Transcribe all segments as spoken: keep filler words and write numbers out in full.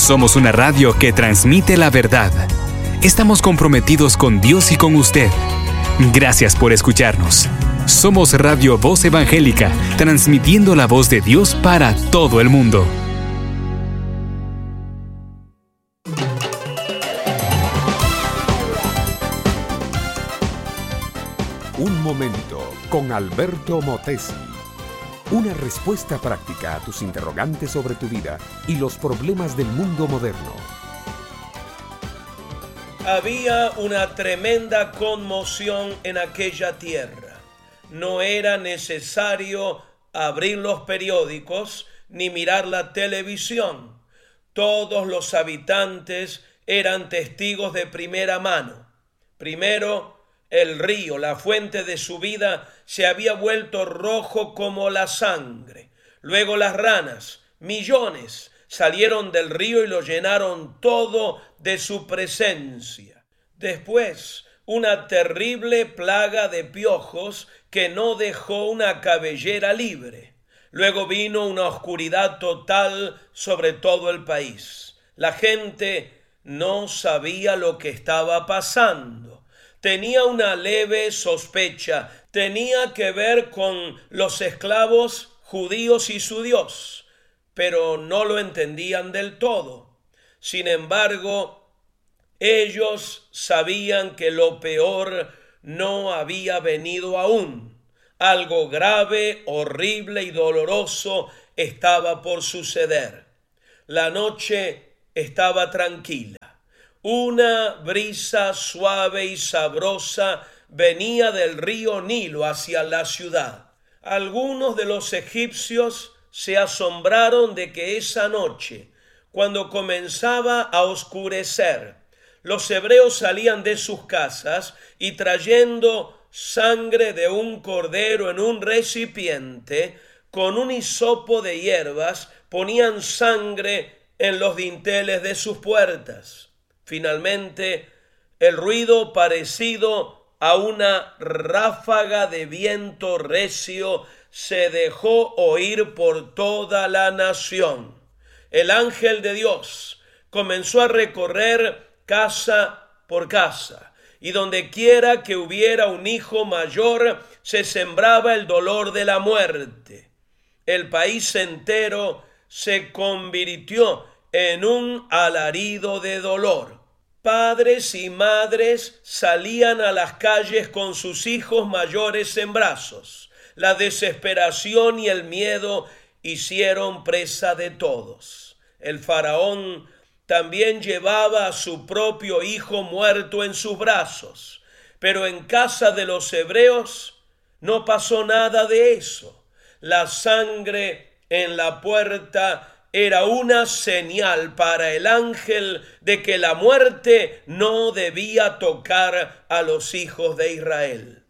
Somos una radio que transmite la verdad. Estamos comprometidos con Dios y con usted. Gracias por escucharnos. Somos Radio Voz Evangélica, transmitiendo la voz de Dios para todo el mundo. Un momento con Alberto Motesi. Una respuesta práctica a tus interrogantes sobre tu vida y los problemas del mundo moderno. Había una tremenda conmoción en aquella tierra. No era necesario abrir los periódicos ni mirar la televisión. Todos los habitantes eran testigos de primera mano. Primero, el río, la fuente de su vida, se había vuelto rojo como la sangre. Luego las ranas, millones, salieron del río y lo llenaron todo de su presencia. Después, una terrible plaga de piojos que no dejó una cabellera libre. Luego vino una oscuridad total sobre todo el país. La gente no sabía lo que estaba pasando. Tenía una leve sospecha. Tenía que ver con los esclavos judíos y su Dios, pero no lo entendían del todo. Sin embargo, ellos sabían que lo peor no había venido aún. Algo grave, horrible y doloroso estaba por suceder. La noche estaba tranquila. Una brisa suave y sabrosa venía del río Nilo hacia la ciudad. Algunos de los egipcios se asombraron de que esa noche, cuando comenzaba a oscurecer, los hebreos salían de sus casas y trayendo sangre de un cordero en un recipiente, con un hisopo de hierbas, ponían sangre en los dinteles de sus puertas. Finalmente, el ruido parecido a una ráfaga de viento recio se dejó oír por toda la nación. El ángel de Dios comenzó a recorrer casa por casa, y donde quiera que hubiera un hijo mayor, se sembraba el dolor de la muerte. El país entero se convirtió en un alarido de dolor. Padres y madres salían a las calles con sus hijos mayores en brazos. La desesperación y el miedo hicieron presa de todos. El faraón también llevaba a su propio hijo muerto en sus brazos, pero en casa de los hebreos no pasó nada de eso. La sangre en la puerta era una señal para el ángel de que la muerte no debía tocar a los hijos de Israel.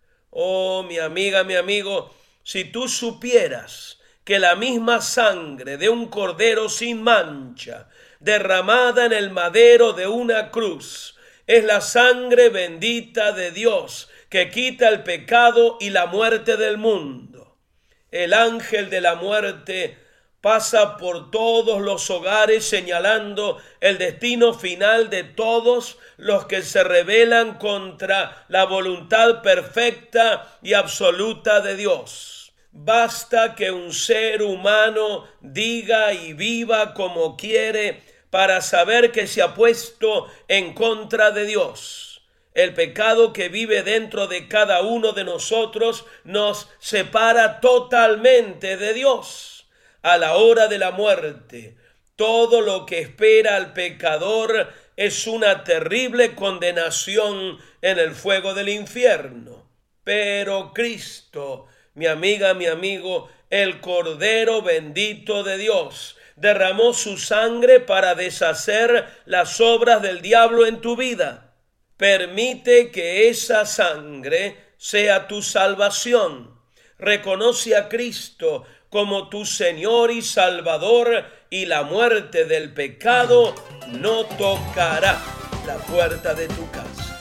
Oh, mi amiga, mi amigo, si tú supieras que la misma sangre de un cordero sin mancha, derramada en el madero de una cruz, es la sangre bendita de Dios que quita el pecado y la muerte del mundo. El ángel de la muerte pasa por todos los hogares señalando el destino final de todos los que se rebelan contra la voluntad perfecta y absoluta de Dios. Basta que un ser humano diga y viva como quiere para saber que se ha puesto en contra de Dios. El pecado que vive dentro de cada uno de nosotros nos separa totalmente de Dios. A la hora de la muerte, todo lo que espera al pecador es una terrible condenación en el fuego del infierno. Pero Cristo, mi amiga, mi amigo, el Cordero bendito de Dios, derramó su sangre para deshacer las obras del diablo en tu vida. Permite que esa sangre sea tu salvación. Reconoce a Cristo como tu Señor y Salvador, y la muerte del pecado no tocará la puerta de tu casa.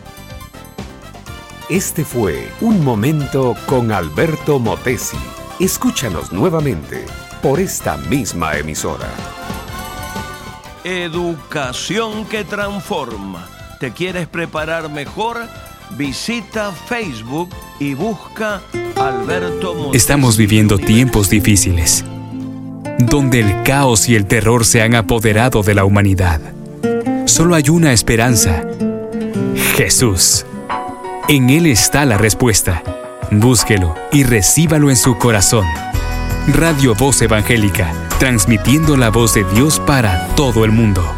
Este fue Un Momento con Alberto Motesi. Escúchanos nuevamente por esta misma emisora. Educación que transforma. ¿Te quieres preparar mejor? Visita Facebook y busca Alberto Motesi. Estamos viviendo tiempos difíciles, donde el caos y el terror se han apoderado de la humanidad. Solo hay una esperanza: Jesús. En Él está la respuesta. Búsquelo y recíbalo en su corazón. Radio Voz Evangélica, transmitiendo la voz de Dios para todo el mundo.